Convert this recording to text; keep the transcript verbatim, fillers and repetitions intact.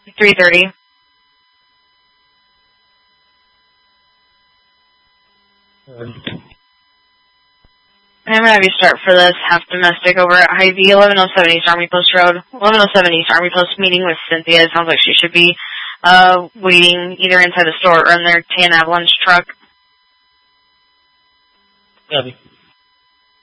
three thirty. Um, I'm going to have you start for this half domestic over at Hy-Vee, eleven oh seven East Army Post Road. eleven oh seven East Army Post, meeting with Cynthia. It sounds like she should be uh, waiting either inside the store or in their tan avalanche truck. Copy.